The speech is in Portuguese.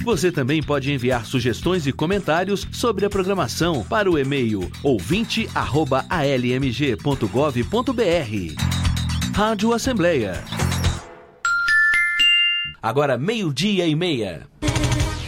Você também pode enviar sugestões e comentários sobre a programação para o e-mail ouvinte@almg.gov.br. Rádio Assembleia. Agora 12:30.